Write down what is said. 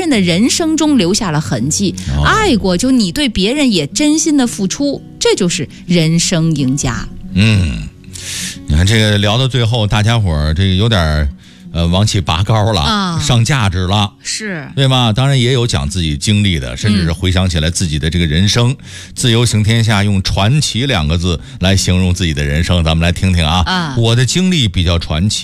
人的人生中留下了痕迹，爱过就你对别人也真心的付出，这就是人生赢家。 你看这个聊到最后，大家伙儿这个有点往起拔高了，上价值了， 是对吧？当然也有讲自己经历的，甚至是回想起来自己的这个人生。自由行天下用传奇2个字来形容自己的人生，咱们来听听啊。我的经历比较传奇。